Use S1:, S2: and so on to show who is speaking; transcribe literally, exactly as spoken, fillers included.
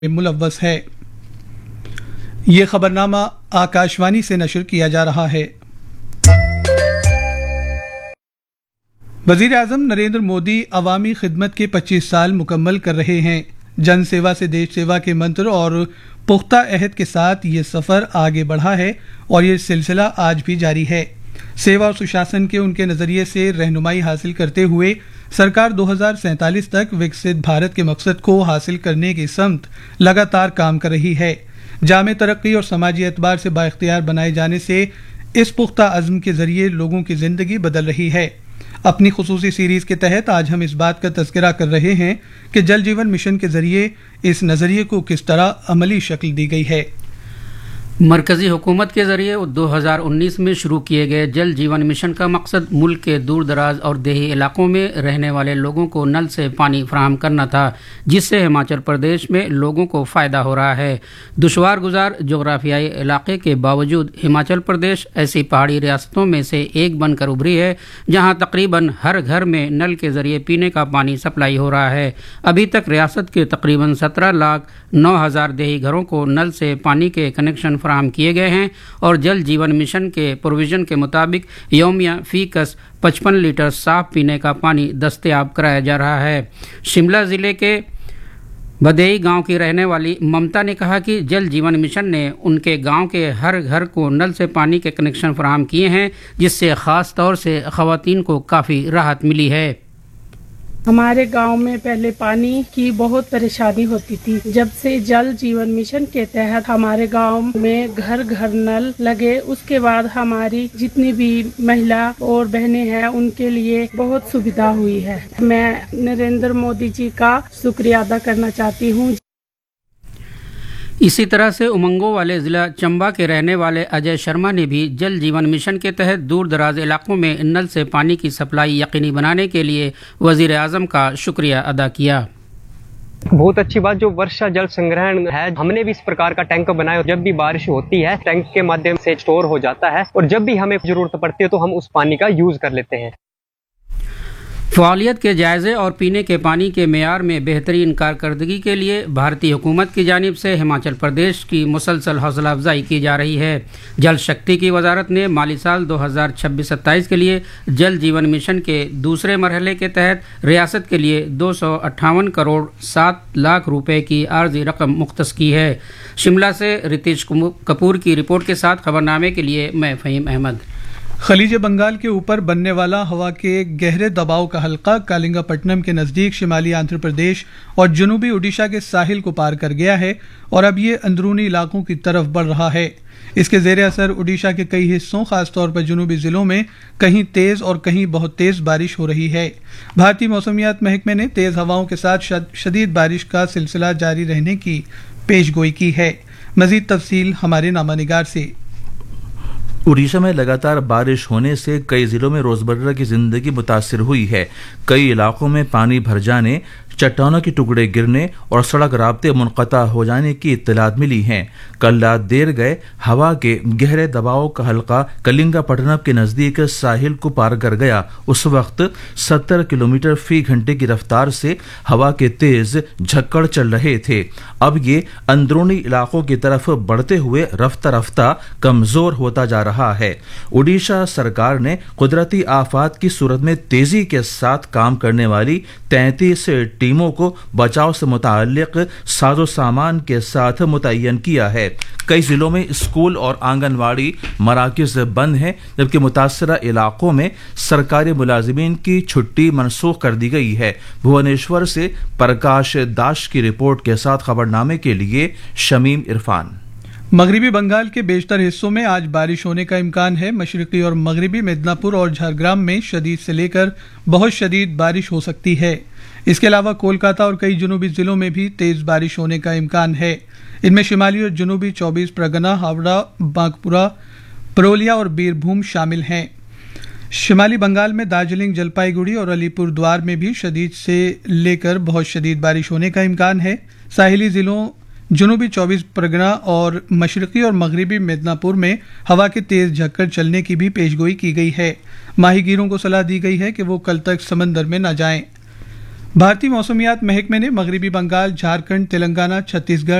S1: मुलव्वस है। ये खबरनामा आकाशवाणी से नशर किया जा रहा है। वजीर आजम नरेंद्र मोदी अवामी खिदमत के पच्चीस साल मुकम्मल कर रहे हैं। जन सेवा से देश सेवा के मंत्र और पुख्ता अहद के साथ ये सफ़र आगे बढ़ा है और ये सिलसिला आज भी जारी है। सेवा और सुशासन के उनके नज़रिए से रहनुमाई हासिल करते हुए सरकार दो हज़ार सैंतालीस तक विकसित भारत के मकसद को हासिल करने की समत लगातार काम कर रही है। जामे तरक्की और समाजी एतबार से बाइख्तियार बनाए जाने से इस पुख्ता अज़्म के जरिए लोगों की जिंदगी बदल रही है। अपनी खुसूसी सीरीज के तहत आज हम इस बात का तज़किरा कर रहे हैं कि जल जीवन मिशन के जरिए इस नज़रिए को किस तरह अमली शक्ल दी गई है।
S2: मरकजी हुकूमत के जरिए दो हज़ार उन्नीस में शुरू किए गए जल जीवन मिशन का मकसद मुल्क के दूर दराज और देही इलाकों में रहने वाले लोगों को नल से पानी फराहम करना था, जिससे हिमाचल प्रदेश में लोगों को फ़ायदा हो रहा है। दुश्वार गुजार जोग्राफियाई इलाके के बावजूद हिमाचल प्रदेश ऐसी पहाड़ी रियासतों में से एक बनकर उभरी है जहाँ तकरीबन हर घर में नल के जरिए पीने का पानी सप्लाई हो रहा है। अभी तक रियासत के तकरीबन सत्रह लाख नौ हज़ार देही घरों को नल से पानी के कनेक्शन फराहम किए गए हैं और जल जीवन मिशन के प्रोविजन के मुताबिक यौमिया फीकस पचपन लीटर साफ पीने का पानी दस्तयाब कराया जा रहा है। शिमला ज़िले के बदेई गांव की रहने वाली ममता ने कहा कि जल जीवन मिशन ने उनके गांव के हर घर को नल से पानी के कनेक्शन फराहम किए हैं, जिससे ख़ास तौर से ख़वातीन को काफ़ी राहत मिली है।
S3: हमारे गांव में पहले पानी की बहुत परेशानी होती थी। जब से जल जीवन मिशन के तहत हमारे गांव में घर घर नल लगे, उसके बाद हमारी जितनी भी महिला और बहनें हैं उनके लिए बहुत सुविधा हुई है। मैं नरेंद्र मोदी जी का शुक्रिया अदा करना चाहती हूँ।
S2: इसी तरह से उमंगों वाले ज़िला चंबा के रहने वाले अजय शर्मा ने भी जल जीवन मिशन के तहत दूर दराज इलाकों में नल से पानी की सप्लाई यकीनी बनाने के लिए वज़ीर आज़म का शुक्रिया अदा किया।
S4: बहुत अच्छी बात जो वर्षा जल संग्रहण है, हमने भी इस प्रकार का टैंक बनाया। जब भी बारिश होती है टैंक के माध्यम से स्टोर हो जाता है और जब भी हमें जरूरत पड़ती है तो हम उस पानी का यूज कर लेते हैं।
S2: फ़आलियत के जायज़े और पीने के पानी के मेयार में बेहतरीन कारकर्दगी के लिए भारतीय हुकूमत की जानिब से हिमाचल प्रदेश की मुसलसल हौसला अफजाई की जा रही है। जल शक्ति की वजारत ने माली साल दो हज़ार छब्बीस सत्ताईस के लिए जल जीवन मिशन के दूसरे मरहले के तहत रियासत के लिए दो सौ अट्ठावन करोड़ सात लाख रुपए की आर्जी रकम मुख्तस की है। शिमला से रितेश कपूर की रिपोर्ट के साथ खबरनामे के लिए मैं फ़हीम अहमद।
S1: खलीज बंगाल के ऊपर बनने वाला हवा के गहरे दबाव का हल्का कालिंगापट्टनम के नज़दीक शिमाली आंध्र प्रदेश और जनूबी ओडिशा के साहिल को पार कर गया है और अब ये अंदरूनी इलाकों की तरफ बढ़ रहा है। इसके ज़ेरे असर ओडिशा के कई हिस्सों, खासतौर पर जनूबी ज़िलों में कहीं तेज़ और कहीं बहुत तेज़ बारिश हो रही है। भारतीय मौसमियात महकमे ने तेज़ हवाओं के साथ शदीद बारिश का सिलसिला जारी रहने की पेशगोई की है। मज़ीद तफसील हमारे नामानिगार से।
S5: उड़ीसा में लगातार बारिश होने से कई जिलों में रोजमर्रा की जिंदगी मुतासिर हुई है। कई इलाकों में पानी भर जाने, चट्टानों के टुकड़े गिरने और सड़क राब्ते मुनक़ता हो जाने की इत्तलात मिली हैं। कल रात देर गए हवा के गहरे दबाव का हल्का कलिंगापट्टनम के नज़दीक साहिल को पार कर गया। उस वक्त सत्तर किलोमीटर फी घंटे की रफ्तार से हवा के तेज झक्कड़ चल रहे थे। अब ये अंदरूनी इलाकों की तरफ बढ़ते हुए रफ्ता रफ्ता कमज़ोर होता जा रहा है। ओडिशा सरकार ने कुदरती आफात की सूरत में तेजी के साथ काम करने वाली तैंतीस टीमों को बचाव से मुताल्लिक साजो सामान के साथ मुतय्यन किया है। कई जिलों में स्कूल और आंगनवाड़ी मराकज़ बंद हैं, जबकि मुतासरा इलाकों में सरकारी मुलाजिमीन की छुट्टी मनसूख कर दी गई है। भुवनेश्वर से प्रकाश दास की रिपोर्ट के साथ खबरनामे के लिए शमीम इरफान।
S1: मगरबी बंगाल के बेशतर हिस्सों में आज बारिश होने का इम्कान है। मशरकी और मगरबी मिदनापुर और झारग्राम में शदीद से लेकर बहुत शदीद बारिश हो सकती है। इसके अलावा कोलकाता और कई जनूबी जिलों में भी तेज बारिश होने का इम्कान है। इनमें शिमाली और जनूबी चौबीस परगना, हावड़ा, बांकुरा, पुरुलिया और बीरभूम शामिल हैं। शिमाली बंगाल में दार्जिलिंग, जलपाईगुड़ी और अलीपुर द्वार में भी शदीद से लेकर बहुत शदीद बारिश होने का इम्कान है। साहिली जिलों जनूबी चौबीस परगना और मशरकी और मगरबी मिदनापुर में हवा के तेज झक्कड़ चलने की भी पेशगोई की गई है। माहीगीरों को सलाह दी गई है कि वो कल तक समंदर में न जाएं। भारतीय मौसमियात महकमे ने मगरबी बंगाल, झारखंड, तेलंगाना, छत्तीसगढ़,